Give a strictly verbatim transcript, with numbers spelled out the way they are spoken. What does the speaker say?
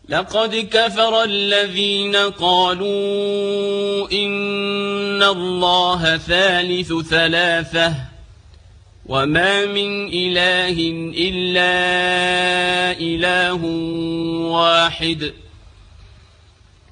لقد كفر الذين قالوا إن الله ثالث ثلاثة وما من إله إلا إله واحد